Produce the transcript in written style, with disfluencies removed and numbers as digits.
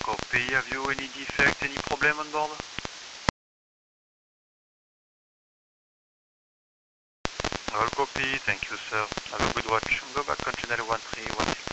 Copy, have you any defect, any problem on board? All copy, thank you sir. Have a good watch. Go back on channel 1316.